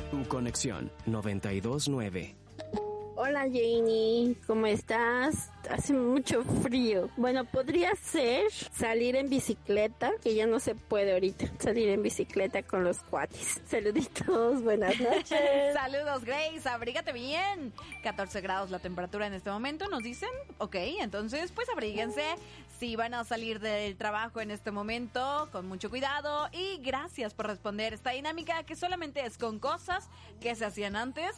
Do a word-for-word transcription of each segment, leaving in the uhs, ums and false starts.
Tu conexión noventa y dos punto nueve. Hola Janie, ¿cómo estás? Hace mucho frío. Bueno, podría ser salir en bicicleta, que ya no se puede ahorita, salir en bicicleta con los cuatis. Saluditos, buenas noches. Saludos Grace, abrígate bien. catorce grados la temperatura en este momento, nos dicen. Ok, entonces pues abríguense si van a salir del trabajo en este momento, con mucho cuidado. Y gracias por responder esta dinámica que solamente es con cosas que se hacían antes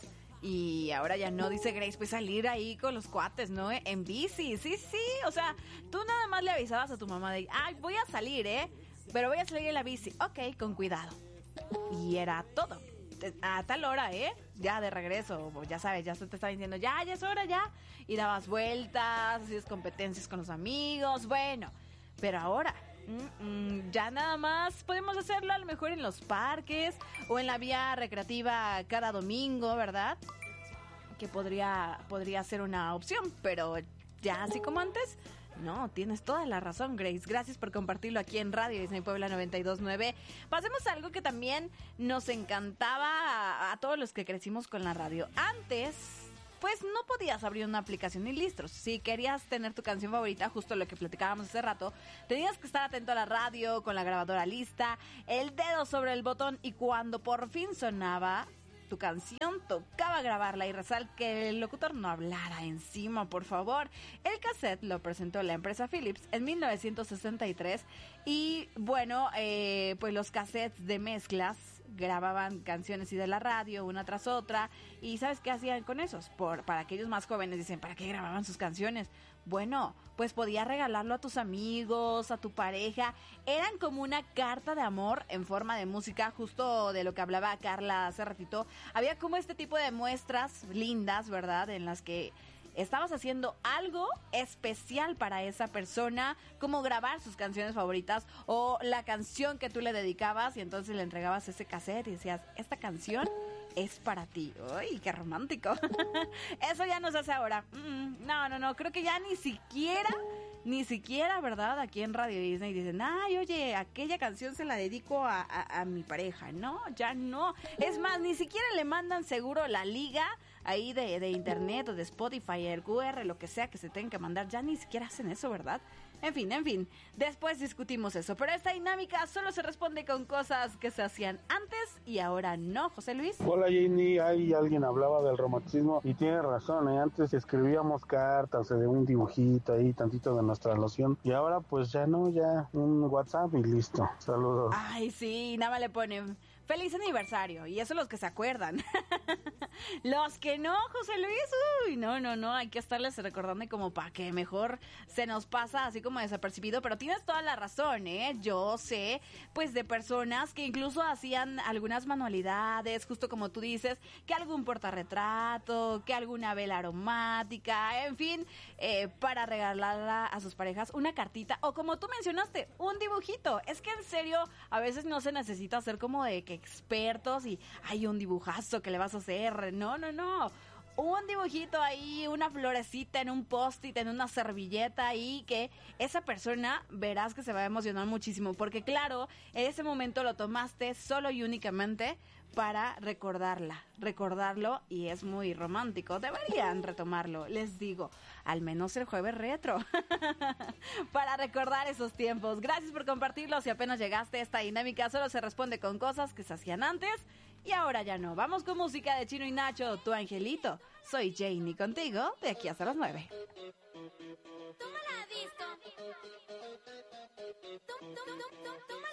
y ahora ya no, dice Grace, pues salir ahí con los cuates, ¿no? En bici, sí, sí, o sea, tú nada más le avisabas a tu mamá de, ay, voy a salir, ¿eh? Pero voy a salir en la bici, ok, con cuidado. Y era todo, a tal hora, ¿eh? Ya de regreso, ya sabes, ya se te está diciendo, ya, ya es hora, ya. Y dabas vueltas, hacías competencias con los amigos, bueno, pero ahora... Mm, mm, ya nada más podemos hacerlo a lo mejor en los parques o en la vía recreativa cada domingo, ¿verdad? Que podría, podría ser una opción, pero ya así como antes, no, tienes toda la razón, Grace. Gracias por compartirlo aquí en Radio Disney Puebla noventa y dos punto nueve. Pasemos a algo que también nos encantaba a, a todos los que crecimos con la radio. Antes... pues no podías abrir una aplicación y listo. Si querías tener tu canción favorita, justo lo que platicábamos hace rato, tenías que estar atento a la radio, con la grabadora lista, el dedo sobre el botón, y cuando por fin sonaba tu canción, tocaba grabarla y rezar que el locutor no hablara encima, por favor. El cassette lo presentó la empresa Philips en mil novecientos sesenta y tres y bueno, eh, pues los cassettes de mezclas grababan canciones y de la radio una tras otra. ¿Y sabes qué hacían con esos? Por, para aquellos más jóvenes dicen, ¿para qué grababan sus canciones? Bueno, pues podías regalarlo a tus amigos, a tu pareja. Eran como una carta de amor en forma de música, justo de lo que hablaba Carla hace ratito. Había como este tipo de muestras lindas, ¿verdad? En las que estabas haciendo algo especial para esa persona, como grabar sus canciones favoritas o la canción que tú le dedicabas, y entonces le entregabas ese cassette y decías, esta canción es para ti. ¡Uy, qué romántico! Eso ya no se hace ahora. Mm, no, no, no, creo que ya ni siquiera... Ni siquiera, ¿verdad? Aquí en Radio Disney dicen, ay, oye, aquella canción se la dedico a, a, a mi pareja. No, ya no. Es más, ni siquiera le mandan seguro la liga ahí de, de internet o de Spotify, el Q R, lo que sea que se tengan que mandar. Ya ni siquiera hacen eso, ¿verdad? En fin, en fin, después discutimos eso. Pero esta dinámica solo se responde con cosas que se hacían antes y ahora no, José Luis. Hola Jenny, ahí alguien hablaba del romanticismo y tiene razón, ¿eh? Antes escribíamos cartas de un dibujito ahí, tantito de nuestra loción, y ahora pues ya no, ya un WhatsApp y listo. Saludos. Ay, sí, nada más le ponen feliz aniversario, y eso los que se acuerdan. Los que no, José Luis, uy, no, no, no, hay que estarles recordando y como para que mejor se nos pasa así como desapercibido, pero tienes toda la razón, ¿eh? Yo sé, pues, de personas que incluso hacían algunas manualidades, justo como tú dices, que algún portarretrato, que alguna vela aromática, en fin, eh, para regalarla a sus parejas, una cartita, o como tú mencionaste, un dibujito. Es que en serio, a veces no se necesita ser como de que expertos y hay un dibujazo que le vas a hacer. No, no, no. Un dibujito ahí, una florecita en un post-it, en una servilleta ahí, que esa persona verás que se va a emocionar muchísimo, porque claro, en ese momento lo tomaste solo y únicamente para recordarla, recordarlo, y es muy romántico. Deberían retomarlo, les digo, al menos el jueves retro, para recordar esos tiempos. Gracias por compartirlo. Si apenas llegaste, esta dinámica solo se responde con cosas que se hacían antes y ahora ya no. Vamos con música de Chino y Nacho, Tu Angelito. Soy Janie contigo de aquí hasta las nueve. Tómala.